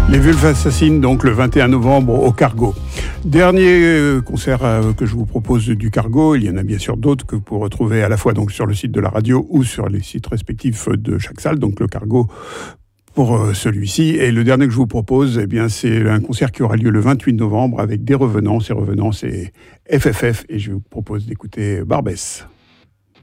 Les Vulves Assassines, donc le 21 novembre au Cargo. Dernier concert que je vous propose du Cargo. Il y en a bien sûr d'autres que vous pouvez retrouver à la fois donc sur le site de la radio ou sur les sites respectifs de chaque salle. Donc le Cargo pour celui-ci. Et le dernier que je vous propose, eh bien, c'est un concert qui aura lieu le 28 novembre avec des Revenants. Ces Revenants, c'est FFF. Et je vous propose d'écouter Barbès.